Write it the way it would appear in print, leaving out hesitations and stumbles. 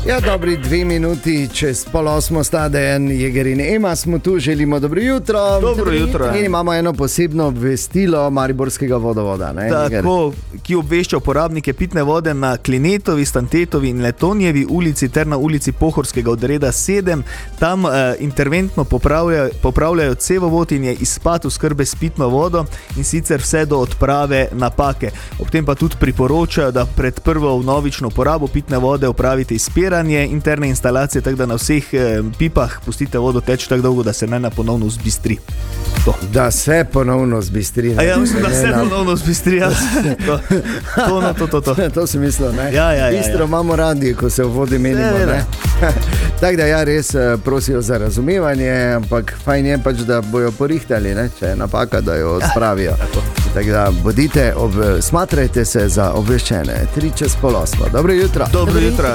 Ja, dobri 2 minuti, čez 7:30 sta Dejan, Jeger in Ema smo tu, želimo dobro jutro. Dobro jutro. In imamo eno posebno obvestilo Mariborskega vodovoda. Ne, tako, ki obvešča uporabnike pitne vode na Klinetovi, Stantetovi in Letonjevi ulici ter na ulici Pohorskega odreda 7. Tam interventno popravljajo cevovod in je izpad oskrbe s pitno vodo, in sicer vse do odprave napake. Ob tem pa tudi priporočajo, da pred prvo vnovično uporabo pitne vode opravite izpiranje interne instalacije, tako da na vseh pipah pustite vodo teči tako dolgo, da se ne ponovno zbistri. Da se ponovno zbistri. Ja, mislim, da se ponovno zbistri. To si mislil, ne? Ja. Bistro imamo radi, ko se v vodi menimo, ne? Tako da ja, res prosijo za razumevanje, ampak fajn je pač, da bojo porihtali, ne? Če je napaka, da jo odpravijo. Tako da bodite, smatrajte se za obveščene. 7:03. Dobro jutro. Dobro jutro.